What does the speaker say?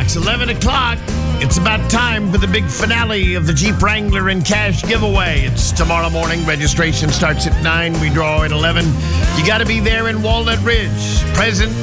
It's 11 o'clock. It's about time for the big finale of the Jeep Wrangler and cash giveaway. It's tomorrow morning. Registration starts at 9. We draw at 11. You got to be there in Walnut Ridge. Present